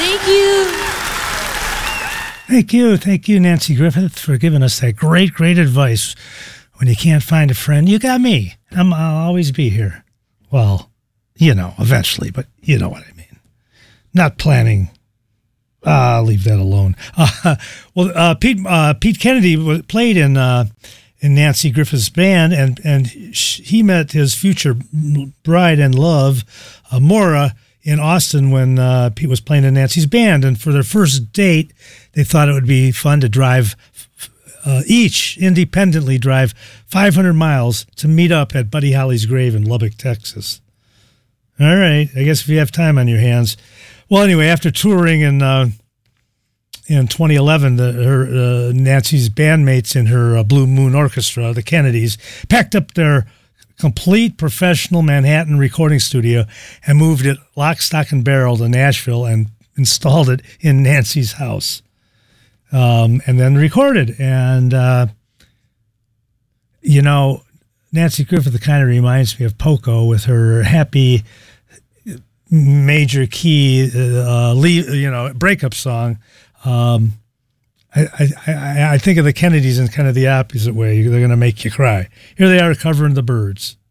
Thank you, Nancy Griffith, for giving us that great advice. When you can't find a friend, you got me. I'll always be here. Well, eventually, but you know what I mean. Not planning. I'll leave that alone. Pete Kennedy played in Nancy Griffith's band, and he met his future bride and love, Maura, in Austin when Pete was playing in Nancy's band. And for their first date, they thought it would be fun to drive, each independently drive 500 miles to meet up at Buddy Holly's grave in Lubbock, Texas. All right, I guess if you have time on your hands. Well, anyway, after touring in 2011, Nancy's bandmates in her Blue Moon Orchestra, the Kennedys, packed up their complete professional Manhattan recording studio and moved it lock, stock, and barrel to Nashville and installed it in Nancy's house. And then recorded. And, Nancy Griffith kind of reminds me of Poco with her happy major key, breakup song. I think of the Kennedys in kind of the opposite way. They're going to make you cry. Here they are covering the Byrds.